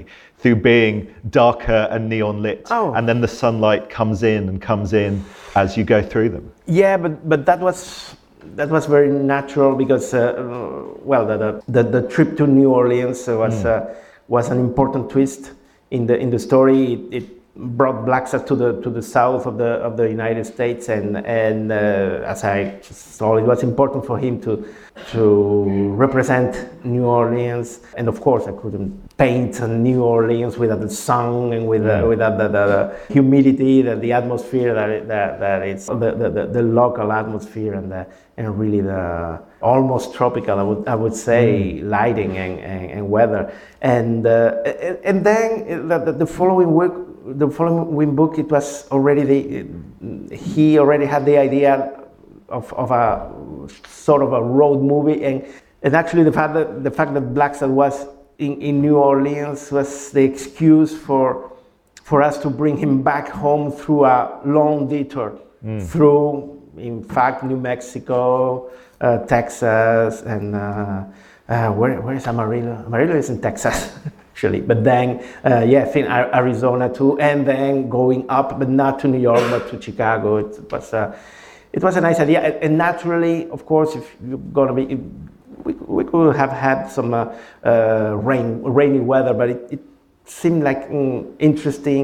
through being darker and neon lit, Oh. and then the sunlight comes in as you go through them. Yeah, but that was very natural because the trip to New Orleans was an important twist in the story. It brought Blacksad to the south of the United States, and as I saw, it was important for him to represent New Orleans. And of course, I couldn't paint New Orleans without the sun and without the humidity, the atmosphere that it's the local atmosphere and really the almost tropical, I would say, lighting and weather. And then the following week. The following book, it was already he already had the idea of a sort of a road movie, and actually the fact that Blacksad was in New Orleans was the excuse for us to bring him back home through a long detour through, in fact, New Mexico, Texas, and where is Amarillo? Amarillo is in Texas. Actually, but then Arizona too, and then going up, but not to New York, but to Chicago. It was a nice idea, and naturally, of course, if you're gonna be, we could have had some rainy weather, but it seemed like interesting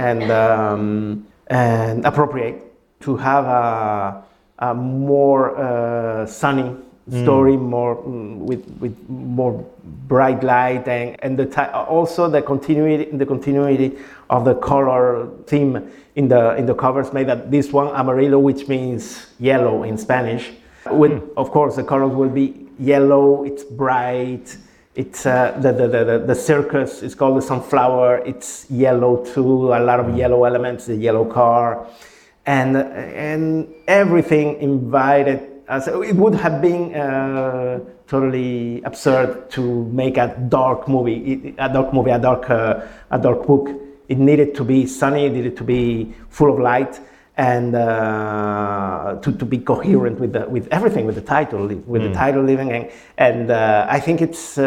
and appropriate to have a more sunny story, more with more bright light, and also the continuity of the color theme in the covers made that this one Amarillo, which means yellow in Spanish, with of course the colors will be yellow. It's bright. It's the circus is called the Sunflower. It's yellow too. A lot of yellow elements. The yellow car, and everything invited. So it would have been totally absurd to make a dark movie, a dark book. It needed to be sunny, it needed to be full of light, and to be coherent with everything, with the title, the title even. And I think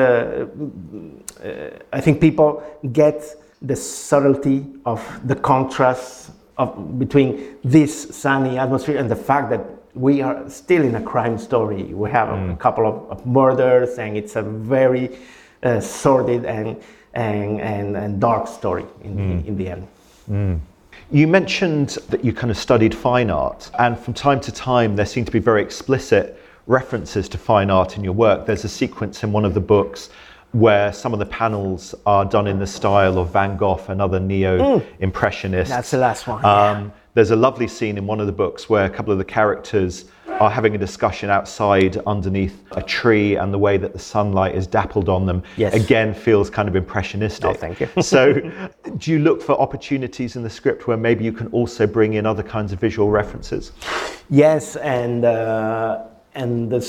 I think people get the subtlety of the contrast between this sunny atmosphere and the fact that we are still in a crime story. We have a couple of murders, and it's a very sordid and dark story in the end. You mentioned that you kind of studied fine art, and from time to time there seem to be very explicit references to fine art in your work. There's a sequence in one of the books where some of the panels are done in the style of Van Gogh and other neo-impressionists. That's the last one. There's a lovely scene in one of the books where a couple of the characters are having a discussion outside underneath a tree, and the way that the sunlight is dappled on them again feels kind of impressionistic. Oh, thank you. So do you look for opportunities in the script where maybe you can also bring in other kinds of visual references? Yes, and the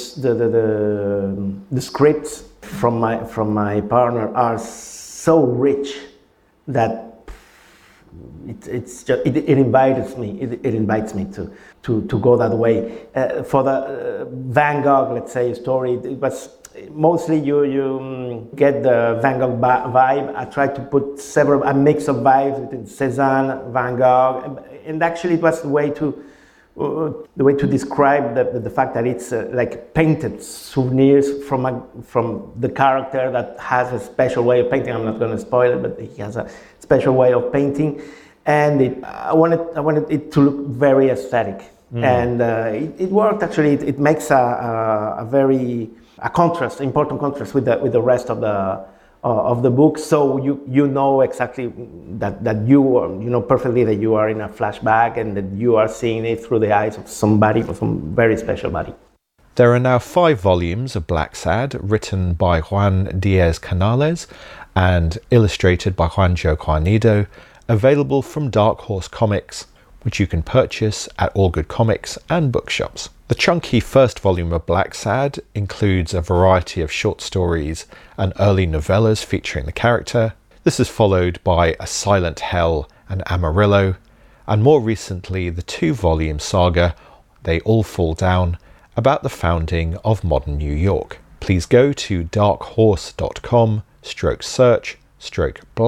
scripts from my partner are so rich that it invites me to go that way. For the Van Gogh, let's say, story, it was mostly you get the Van Gogh vibe. I tried to put a mix of vibes between Cézanne, Van Gogh, and actually it was the way to describe the fact that it's like painted souvenirs from the character that has a special way of painting. I'm not going to spoil it, but he has a special way of painting, and I wanted it to look very aesthetic, and it worked. Actually, it makes a important contrast with the rest of the book. So you know exactly that you know perfectly that you are in a flashback, and that you are seeing it through the eyes of somebody, of some very special body. There are now 5 volumes of Blacksad, written by Juan Diaz Canales and illustrated by Juanjo Juanido, available from Dark Horse Comics, which you can purchase at all good comics and bookshops. The chunky first volume of Blacksad includes a variety of short stories and early novellas featuring the character. This is followed by A Silent Hell and Amarillo, and more recently the 2-volume saga They All Fall Down, about the founding of modern New York. Please go to darkhorse.com/search/Blacksad